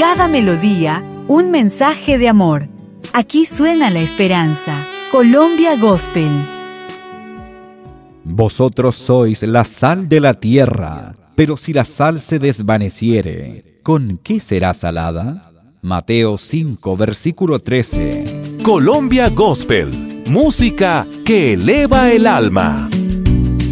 cada melodía, un mensaje de amor. Aquí suena la esperanza. Colombia Gospel. Vosotros sois la sal de la tierra, pero si la sal se desvaneciere, ¿con qué será salada? Mateo 5, versículo 13. Colombia Gospel, música que eleva el alma.